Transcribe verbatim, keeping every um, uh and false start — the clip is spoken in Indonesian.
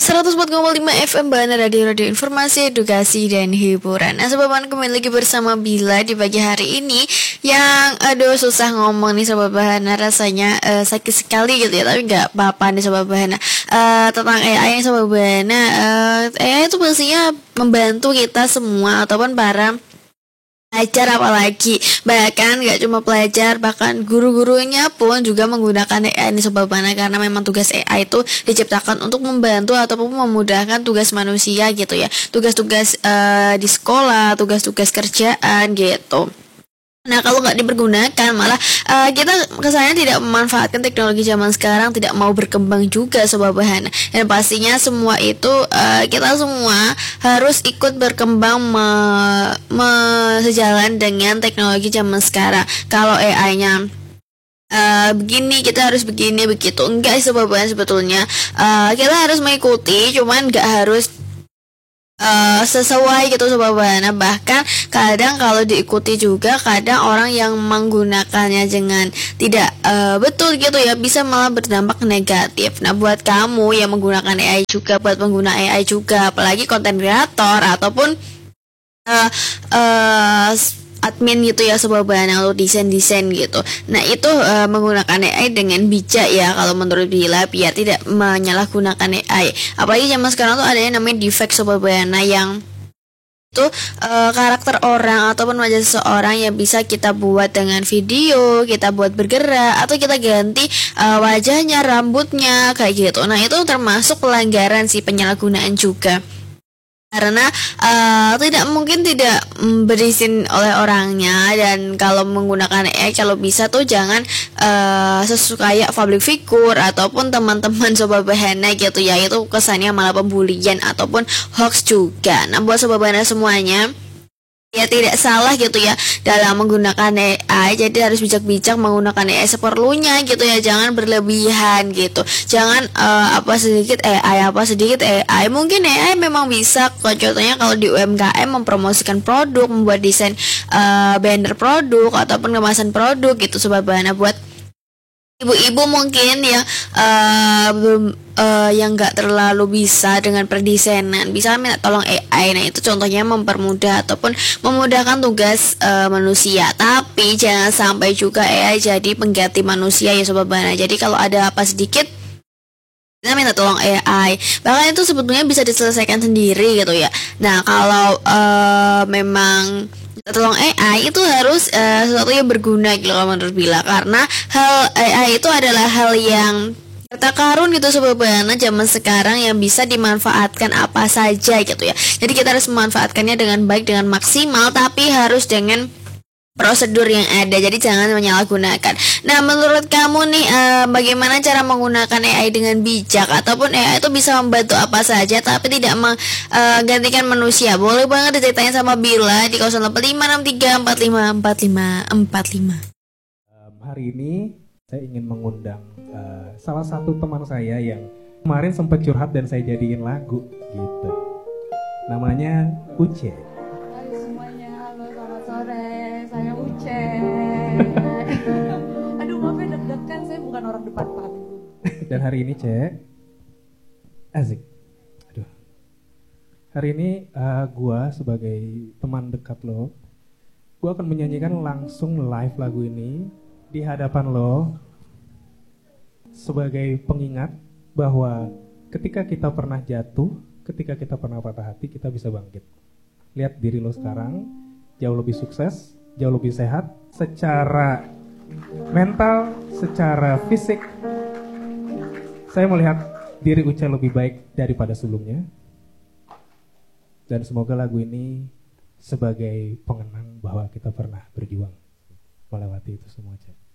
seratus empat koma lima F M Bana Radio Radio Informasi, Edukasi, dan Hiburan. Nah, Sobat Bahana kembali lagi bersama Bila di pagi hari ini. Yang aduh susah ngomong nih Sobat Bahana, rasanya uh, sakit sekali gitu ya. Tapi gak apa-apa nih Sobat Bahana, uh, tentang A I yang Sobat Bahana, uh, A I itu pastinya membantu kita semua ataupun para pelajar, apalagi bahkan gak cuma pelajar, bahkan guru-gurunya pun juga menggunakan A I ini Sobat Bahana, karena memang tugas A I itu diciptakan untuk membantu ataupun memudahkan tugas manusia gitu ya, tugas-tugas uh, di sekolah, tugas-tugas kerjaan gitu. Nah, kalau nggak dipergunakan malah uh, kita kesannya tidak memanfaatkan teknologi zaman sekarang, tidak mau berkembang juga Sobat Bahana. Dan pastinya semua itu uh, kita semua harus ikut berkembang me, me, sejalan dengan teknologi zaman sekarang. Kalau A I-nya Uh, begini, kita harus begini begitu, enggak Sobat Bahana, sebetulnya uh, kita harus mengikuti, cuman nggak harus Uh, sesuai gitu Sobat Bahana. Bahkan kadang kalau diikuti juga, kadang orang yang menggunakannya dengan tidak uh, betul gitu ya, bisa malah berdampak negatif. Nah, buat kamu yang menggunakan A I juga, buat pengguna A I juga, apalagi konten kreator ataupun uh, uh, admin gitu ya Sobat Bahana, untuk desain-desain gitu. Nah, itu uh, menggunakan A I dengan bijak ya kalau menurut Bila, biar tidak menyalahgunakan A I. Apalagi zaman sekarang tuh ada yang namanya deepfake Sobat Bahana, yang itu uh, karakter orang ataupun wajah seseorang yang bisa kita buat dengan video, kita buat bergerak, atau kita ganti uh, wajahnya, rambutnya kayak gitu. Nah, itu termasuk pelanggaran sih, penyalahgunaan juga. Karena uh, tidak mungkin tidak mm, berizin oleh orangnya. Dan kalau menggunakan A I, kalau bisa tuh jangan uh, sesuka kayak public figure ataupun teman-teman Sobat Bahana gitu ya, itu kesannya malah pembulian ataupun hoax juga. Nah, buat Sobat Bahana semuanya, ya tidak salah gitu ya dalam menggunakan A I, jadi harus bijak-bijak menggunakan A I seperlunya gitu ya, jangan berlebihan gitu, jangan uh, apa sedikit A I, apa sedikit A I. Mungkin A I memang bisa, contohnya kalau di U M K M mempromosikan produk, membuat desain uh, banner produk ataupun kemasan produk gitu Sobat Bahana. Buat ibu-ibu mungkin yang uh, belum uh, yang nggak terlalu bisa dengan perdesainan, bisa minta tolong A I. Nah, itu contohnya mempermudah ataupun memudahkan tugas uh, manusia. Tapi jangan sampai juga A I jadi pengganti manusia ya Sobat Bahana. Jadi kalau ada apa sedikit, kita minta tolong A I. Bahkan itu sebetulnya bisa diselesaikan sendiri gitu ya. Nah, kalau uh, memang tolong A I itu harus uh, sesuatu yang berguna gitu kalau menurut Bila, karena hal A I itu adalah hal yang harta karun gitu Sobat Bahana zaman sekarang, yang bisa dimanfaatkan apa saja gitu ya. Jadi kita harus memanfaatkannya dengan baik, dengan maksimal, tapi harus dengan prosedur yang ada, jadi jangan menyalahgunakan. Nah, menurut kamu nih uh, bagaimana cara menggunakan A I dengan bijak, ataupun A I itu bisa membantu apa saja tapi tidak menggantikan uh, manusia? Boleh banget diceritain sama Bila di nol delapan lima enam tiga empat lima empat lima empat lima. um, Hari ini saya ingin mengundang uh, salah satu teman saya yang kemarin sempat curhat dan saya jadiin lagu gitu. Namanya Uce. Hai semuanya, halo selamat sore. Saya Uce. Aduh, maaf ya deg-degan, saya bukan orang depan panggung. Dan hari ini Ce, asik. Aduh. Hari ini uh, gua sebagai teman dekat lo, gua akan menyanyikan langsung live lagu ini di hadapan lo sebagai pengingat bahwa ketika kita pernah jatuh, ketika kita pernah patah hati, kita bisa bangkit. Lihat diri lo sekarang jauh lebih sukses, jauh lebih sehat secara mental, secara fisik. Saya melihat diri Uce lebih baik daripada sebelumnya. Dan semoga lagu ini sebagai pengenang bahwa kita pernah berjuang melewati itu semua, Uce.